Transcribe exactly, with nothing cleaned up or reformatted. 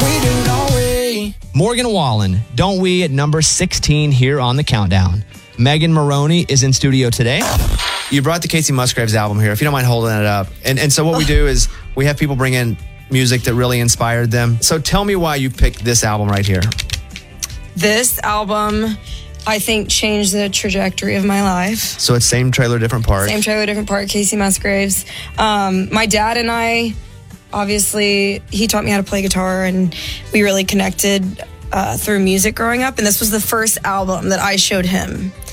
We do, don't we? Morgan Wallen, Don't We, at number sixteen here on the countdown. Megan Maroney is in studio today. You brought the Casey Musgraves album here, if you don't mind holding it up. And and so what we do is we have people bring in music that really inspired them. So tell me why you picked this album right here. This album, I think, changed the trajectory of my life. So it's Same Trailer, Different Park. Same Trailer, Different Park, Casey Musgraves. Um, my dad and I, obviously, he taught me how to play guitar, and we really connected uh, through music growing up. And this was the first album that I showed him.